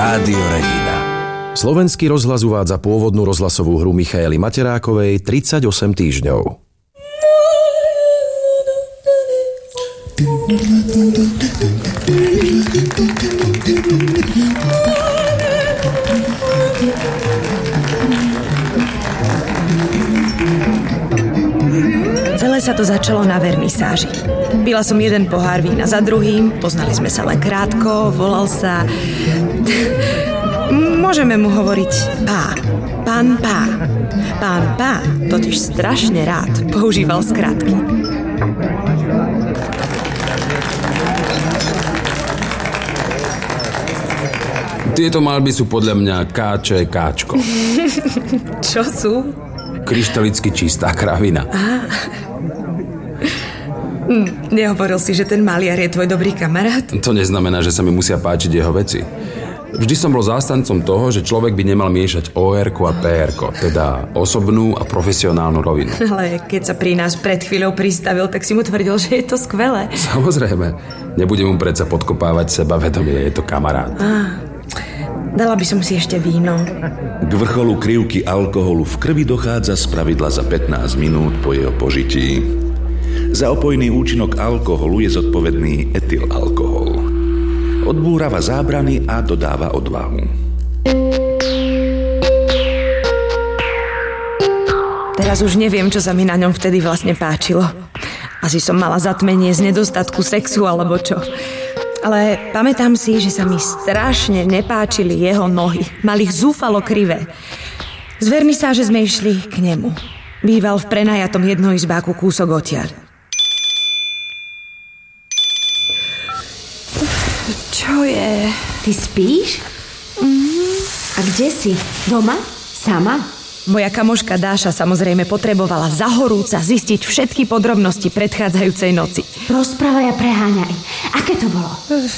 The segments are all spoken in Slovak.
Rádio Regina. Slovenský rozhlas uvádza pôvodnú rozhlasovú hru Michaely Materákovej 38 týždňov. Celé sa to začalo na vernisáži. Pila som jeden pohár vína za druhým, poznali sme sa len krátko, volal sa... Môžeme mu hovoriť Pá. Pán Pá. Pán Pá totiž strašne rád používal skratky. Tieto malby sú podľa mňa káče, káčko. Čo sú? Kryštalicky čistá kravina. Nehovoril si, že ten maliar je tvoj dobrý kamarát? To neznamená, že sa mi musia páčiť jeho veci. Vždy som bol zástancom toho, že človek by nemal miešať OR-ko a PR-ko, teda osobnú a profesionálnu rovinu. Ale keď sa pri nás pred chvíľou pristavil, tak si mu tvrdil, že je to skvelé. Samozrejme. Nebudem mu predsa podkopávať sebavedomie, je to kamarát. Dala by som si ešte víno. K vrcholu krivky alkoholu v krvi dochádza spravidla za 15 minút po jeho požití. Za opojný účinok alkoholu je zodpovedný etylalkohol. Odbúrava zábrany a dodáva odvahu. Teraz už neviem, čo sa mi na ňom vtedy vlastne páčilo. Asi som mala zatmenie z nedostatku sexu alebo čo. Ale pamätám si, že sa mi strašne nepáčili jeho nohy. Mali ich zúfalo krivé. Z vernisáže sme išli k nemu. Býval v prenajatom jednoizbáku kúsok odtiaľ. Čo je? Ty spíš? A kde si? Doma? Sama? Moja kamoška Dáša samozrejme potrebovala zahorúca zistiť všetky podrobnosti predchádzajúcej noci. Rozprávaj a preháňaj. Aké to bolo?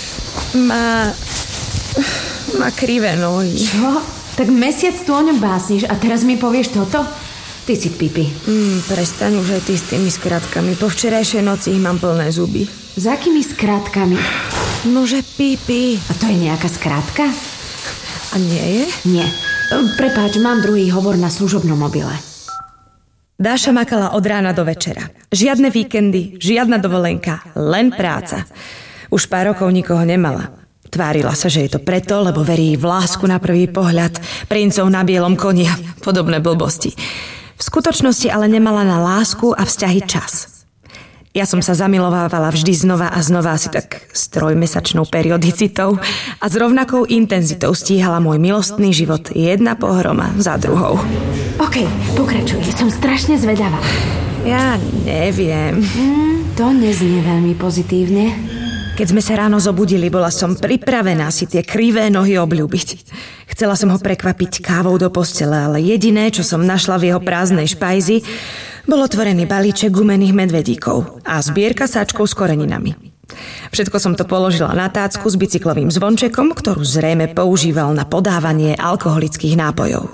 Má krivé nohy. Čo? Tak mesiac tu o ňom básniš a teraz mi povieš toto? Ty si pipi. Prestaň už aj ty s tými skratkami. Po včerajšej noci ich mám plné zuby. S akými skratkami? Nože pipi. A to je nejaká skratka? A nie je? Nie. Prepáč, mám druhý hovor na služobnom mobile. Dáša makala od rána do večera. Žiadne víkendy, žiadna dovolenka, len práca. Už pár rokov nikoho nemala. Tvárila sa, že je to preto, lebo verí v lásku na prvý pohľad, princov na bielom koni a podobné blbosti. V skutočnosti ale nemala na lásku a vzťahy čas. Ja som sa zamilovávala vždy znova a znova, asi tak s 3-mesačnou periodicitou a s rovnakou intenzitou stíhala môj milostný život jedna pohroma za druhou. OK, pokračuj, som strašne zvedavá. Ja neviem. To neznie veľmi pozitívne. Keď sme sa ráno zobudili, bola som pripravená si tie krivé nohy obľúbiť. Chcela som ho prekvapiť kávou do postele, ale jediné, čo som našla v jeho prázdnej špajzi, bol otvorený balíček gumených medvedíkov a zbierka sáčkov s koreninami. Všetko som to položila na tácku s bicyklovým zvončekom, ktorú zrejme používal na podávanie alkoholických nápojov.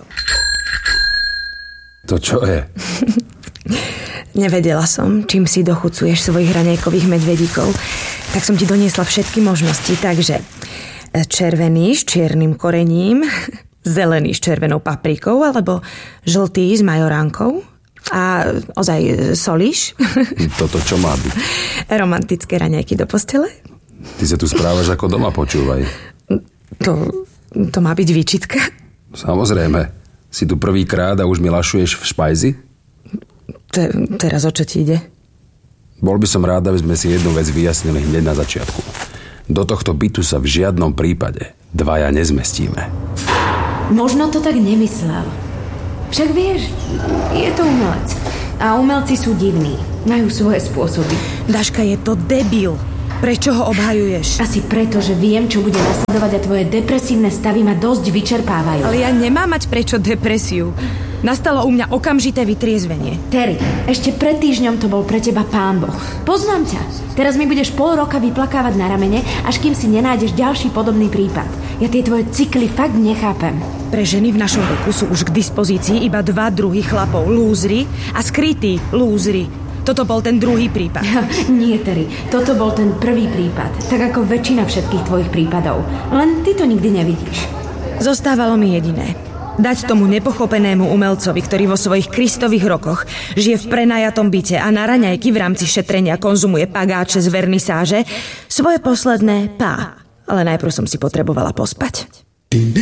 To čo je? Nevedela som, čím si dochucuješ svojich raňajkových medvedíkov, tak som ti doniesla všetky možnosti. Takže červený s čiernym korením, zelený s červenou paprikou alebo žltý s majoránkou. A ozaj solíš? Toto čo má byť? Romantické raňajky do postele? Ty sa tu správaš ako doma, počúvaj. To má byť výčitka? Samozrejme. Si tu prvýkrát a už mi lašuješ v špajzi? Teraz o čo ti ide? Bol by som rád, aby sme si jednu vec vyjasnili hneď na začiatku. Do tohto bytu sa v žiadnom prípade dvaja nezmestíme. Možno to tak nemyslel. Však vieš, je to umelec. A umelci sú divní. Majú svoje spôsoby. Daška, je to debil. Prečo ho obhajuješ? Asi preto, že viem, čo bude nasledovať a tvoje depresívne stavy ma dosť vyčerpávajú. Ale ja nemám mať prečo depresiu. Nastalo u mňa okamžité vytriezvenie. Terry, ešte pred týždňom to bol pre teba Pán Boh. Poznám ťa. Teraz mi budeš pol roka vyplakávať na ramene, až kým si nenájdeš ďalší podobný prípad. Ja tie tvoje cykly fakt nechápem. Pre ženy v našom veku sú už k dispozícii iba 2 druhy chlapov. Lúzri a skrytí lúzri. Toto bol ten druhý prípad. Nie, Terry. Toto bol ten prvý prípad. Tak ako väčšina všetkých tvojich prípadov. Len ty to nikdy nevidíš. Zostávalo mi jediné. Dať tomu nepochopenému umelcovi, ktorý vo svojich kristových rokoch žije v prenajatom byte a na raňajky v rámci šetrenia konzumuje pagáče z vernisáže, svoje posledné pá. Ale najprv som si potrebovala pospať.